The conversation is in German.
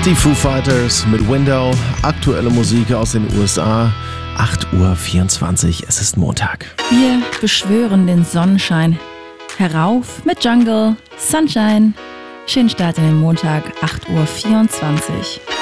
Die Foo Fighters mit Window, aktuelle Musik aus den USA, 8:24 Uhr, es ist Montag. Wir beschwören den Sonnenschein. Herauf mit Jungle, Sunshine. Schönen Start in den Montag, 8:24 Uhr.